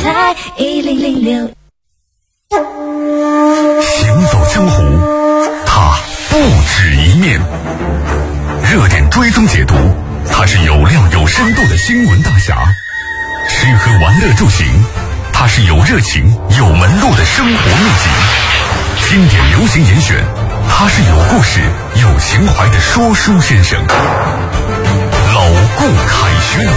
台1006。 行走江湖，它不止一面；热点追踪解读，它是有料有深度的新闻大侠；吃喝玩乐住行，它是有热情有门路的生活秘籍；经典流行严选，他是有故事有情怀的说书先生。老顾凯旋。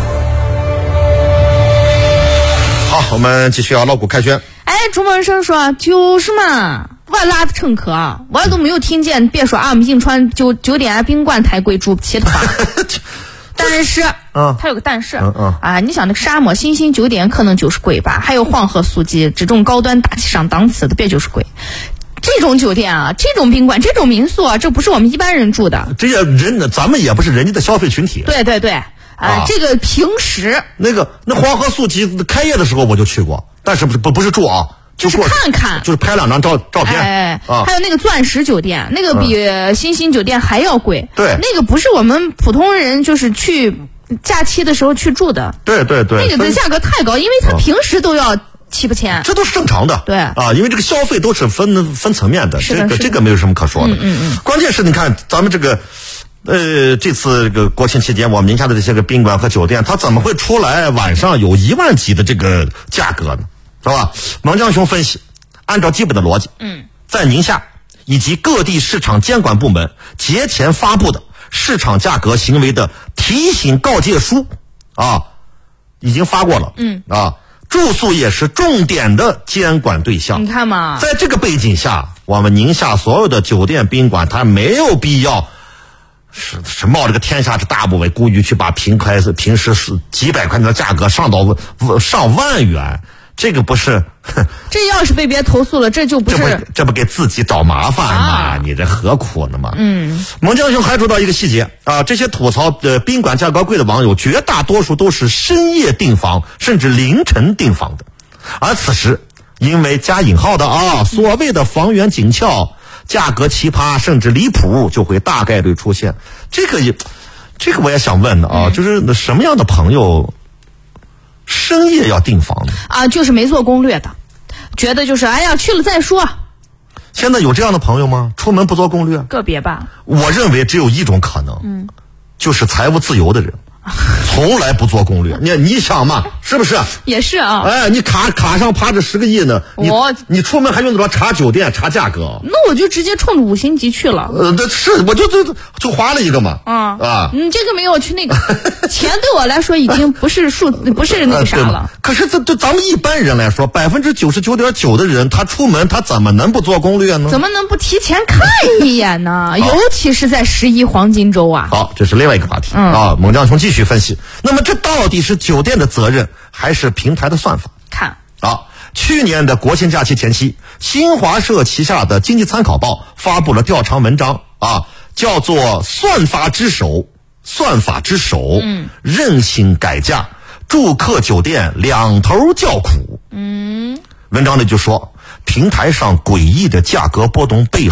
好，我们继续老顾凯旋。 朱门生说就是嘛，我拉的乘客，我都没有听见，别说俺们银川酒店啊宾馆太贵住不起的话。但是，它有个但是，你想那个沙漠新兴酒店可能就是贵吧，还有黄河速记这种高端大气上档次的，别就是贵。这种酒店啊，这种宾馆，这种民宿啊，这不是我们一般人住的。 这些人呢，咱们也不是人家的消费群体。 对对对，这个平时那黄河速记开业的时候我就去过，但是不是住啊。 就是看看， 就是拍两张照片。 还有那个钻石酒店，那个比新兴酒店还要贵。 对， 那个不是我们普通人就是去假期的时候去住的。 对对对， 那个的价格太高，因为他平时都要7、8千， 这都是正常的。 对因为这个消费都是分层面的，这个没有什么可说的。关键是你看咱们这个。这次这个国庆期间，我们宁夏的这些个宾馆和酒店，它怎么会出来晚上有1万级的这个价格呢？是吧？王江雄分析，按照基本的逻辑，在宁夏以及各地市场监管部门节前发布的市场价格行为的提醒告诫书已经发过了。住宿也是重点的监管对象。 你看嘛， 在这个背景下，我们宁夏所有的酒店宾馆，它没有必要是冒这个天下之大不韪，故意去把平时几百块钱的价格上到上万元，这个不是。 这要是被别人投诉了，这就不是这不给自己找麻烦吗？你这何苦呢嘛？蒙江雄还说到一个细节这些吐槽宾馆价格贵的网友，绝大多数都是深夜订房，甚至凌晨订房的，而此时因为加引号的所谓的房源紧俏。价格奇葩甚至离谱就会大概率出现，这个我也想问的就是什么样的朋友深夜要订房呢？ 就是没做攻略的，觉得就是去了再说。 现在有这样的朋友吗？出门不做攻略？ 个别吧。 我认为只有一种可能，就是财务自由的人。从来不做攻略，你想嘛，是不是？ 也是你卡上趴着10个亿呢，你出门还用得着查酒店查价格？ 那我就直接冲着5星级去了。 我就划了一个嘛。 你这个没有去那个钱对我来说已经不是那个啥了。 可是这咱们一般人来说，99.9%的人他出门他怎么能不做攻略呢？ 怎么能不提前看一眼呢？尤其是在11黄金周啊。 好，这是另外一个话题猛将雄继续分析，那么这到底是酒店的责任还是平台的算法？ 看去年的国庆假期前夕，新华社旗下的经济参考报发布了调查文章叫做算法之首任性改价，住客酒店两头叫苦。文章里就说，平台上诡异的价格波动背